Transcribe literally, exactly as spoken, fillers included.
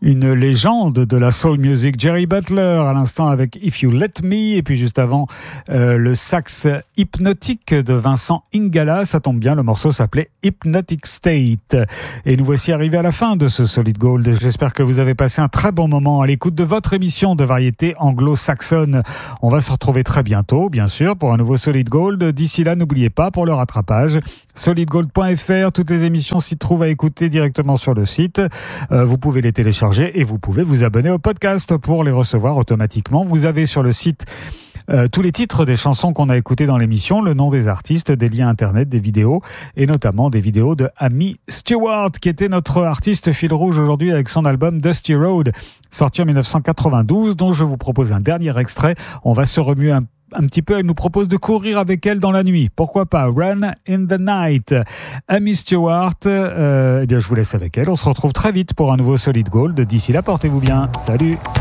Une légende de la soul music, Jerry Butler, à l'instant avec If You Let Me, et puis juste avant, euh, le sax hypnotique de Vincent Ingala. Ça tombe bien, le morceau s'appelait Hypnotic State. Et nous voici arrivés à la fin de ce Solid Gold. J'espère que vous avez passé un très bon moment à l'écoute de votre émission de variété anglo-saxonne. On va se retrouver très bientôt, bien sûr, pour un nouveau Solid Gold. D'ici là, n'oubliez pas, pour le rattrapage, solid gold point f r, toutes les émissions s'y trouvent à écouter directement sur le site. Euh, vous pouvez les télécharger et vous pouvez vous abonner au podcast pour les recevoir automatiquement. Vous avez sur le site euh, tous les titres des chansons qu'on a écoutées dans l'émission, le nom des artistes, des liens internet, des vidéos et notamment des vidéos de Amy Stewart qui était notre artiste fil rouge aujourd'hui avec son album Dusty Road sorti en dix-neuf cent quatre-vingt-douze, dont je vous propose un dernier extrait. On va se remuer un Un petit peu, elle nous propose de courir avec elle dans la nuit. Pourquoi pas? Run in the Night. Amy Stewart, euh, eh bien, je vous laisse avec elle. On se retrouve très vite pour un nouveau Solid Gold. D'ici là, portez-vous bien. Salut!